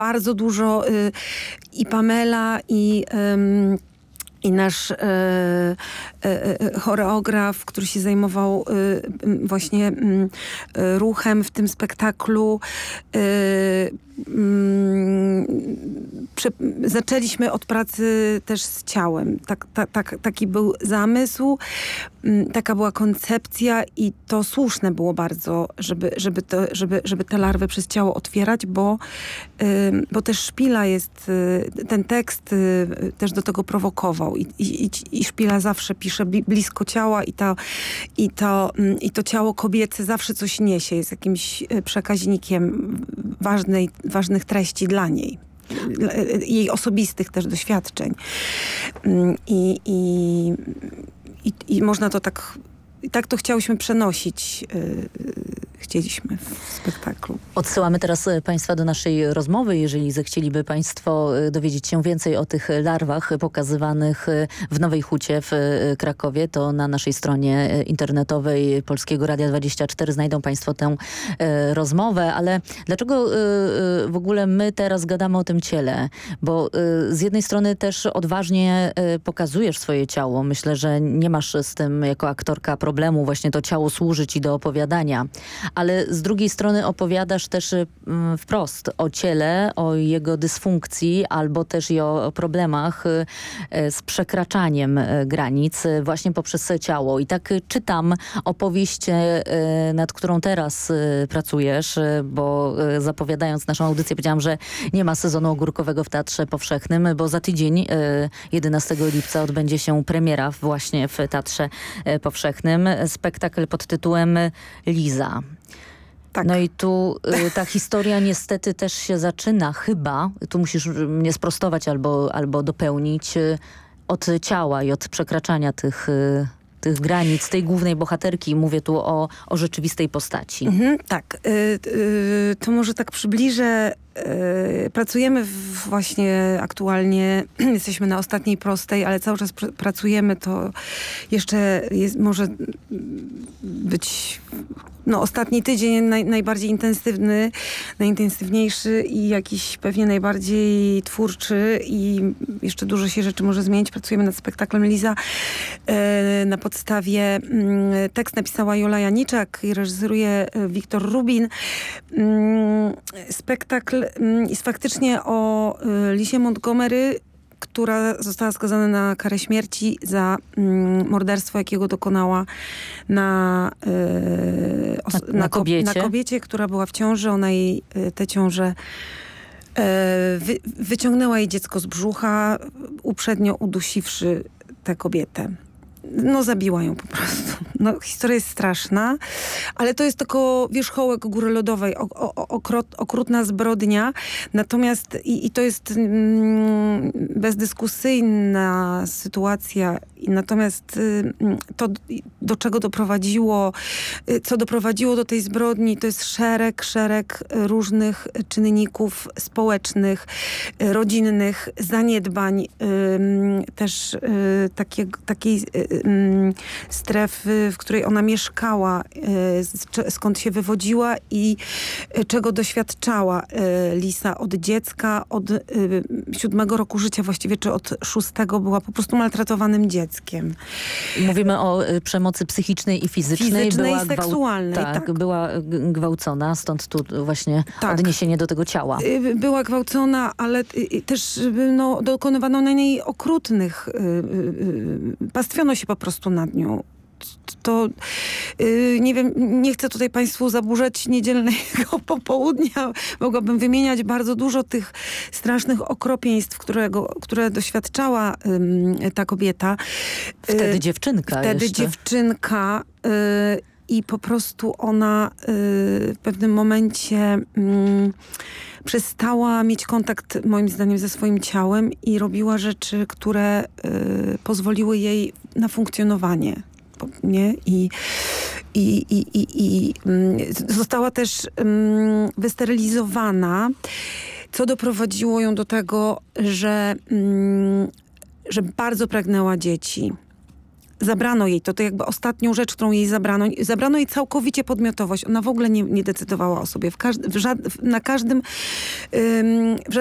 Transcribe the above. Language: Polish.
bardzo dużo i Pamela, i nasz choreograf, który się zajmował właśnie ruchem w tym spektaklu. Zaczęliśmy od pracy też z ciałem. Taki był zamysł, taka była koncepcja i to słuszne było bardzo, żeby te larwy przez ciało otwierać, bo też Szpila jest, ten tekst też do tego prowokował i Szpila zawsze pisze blisko ciała i to ciało kobiece zawsze coś niesie, jest jakimś przekaźnikiem ważnych treści dla niej. Jej osobistych też doświadczeń. I można to tak to chciałyśmy przenosić. Chcieliśmy w spektaklu. Odsyłamy teraz Państwa do naszej rozmowy. Jeżeli zechcieliby Państwo dowiedzieć się więcej o tych larwach pokazywanych w Nowej Hucie w Krakowie, to na naszej stronie internetowej Polskiego Radia 24 znajdą Państwo tę rozmowę. Ale dlaczego w ogóle my teraz gadamy o tym ciele? Bo z jednej strony też odważnie pokazujesz swoje ciało. Myślę, że nie masz z tym jako aktorka problemu. Właśnie to ciało służy ci do opowiadania. Ale z drugiej strony opowiadasz też wprost o ciele, o jego dysfunkcji, albo też i o problemach z przekraczaniem granic właśnie poprzez ciało. I tak czytam opowieść, nad którą teraz pracujesz, bo zapowiadając naszą audycję powiedziałam, że nie ma sezonu ogórkowego w Teatrze Powszechnym, bo za tydzień, 11 lipca, odbędzie się premiera właśnie w Teatrze Powszechnym. Spektakl pod tytułem Liza. Tak. No i tu ta historia niestety też się zaczyna chyba, tu musisz mnie sprostować albo dopełnić, od ciała i od przekraczania tych granic, tej głównej bohaterki. Mówię tu o rzeczywistej postaci. Tak. To może tak przybliżę. Pracujemy właśnie aktualnie, jesteśmy na ostatniej prostej, ale cały czas pracujemy, to jeszcze może być ostatni tydzień najbardziej intensywny, najintensywniejszy i jakiś pewnie najbardziej twórczy i jeszcze dużo się rzeczy może zmienić. Pracujemy nad spektaklem Liza. Na podstawie tekst napisała Jola Janiczak i reżyseruje Wiktor Rubin. Spektakl jest faktycznie o Lisie Montgomery, która została skazana na karę śmierci za morderstwo, jakiego dokonała na kobiecie, która była w ciąży. Ona jej tę ciążę wyciągnęła jej dziecko z brzucha, uprzednio udusiwszy tę kobietę. Zabiła ją po prostu. Historia jest straszna, ale to jest tylko wierzchołek góry lodowej, okrutna zbrodnia. Natomiast i to jest bezdyskusyjna sytuacja. Natomiast to, do czego doprowadziło, co doprowadziło do tej zbrodni, to jest szereg różnych czynników społecznych, rodzinnych, zaniedbań, też takiej strefy, w której ona mieszkała, skąd się wywodziła i czego doświadczała Lisa od dziecka, od 7 roku życia właściwie, czy od 6 była po prostu maltretowanym dzieckiem. Mówimy o przemocy psychicznej i fizycznej. Była i seksualnej. Tak, była gwałcona, stąd tu właśnie odniesienie do tego ciała. Była gwałcona, ale też dokonywano na niej okrutnych, pastwiono się po prostu nad nią. To nie wiem, nie chcę tutaj Państwu zaburzać niedzielnego popołudnia. Mogłabym wymieniać bardzo dużo tych strasznych okropieństw, które doświadczała ta kobieta. Wtedy dziewczynka i po prostu ona w pewnym momencie przestała mieć kontakt, moim zdaniem, ze swoim ciałem i robiła rzeczy, które pozwoliły jej na funkcjonowanie. Nie? I została też wysterylizowana, co doprowadziło ją do tego, że bardzo pragnęła dzieci. zabrano jej, to jakby ostatnią rzecz, którą jej zabrano. Zabrano jej całkowicie podmiotowość. Ona w ogóle nie decydowała o sobie. Na każdym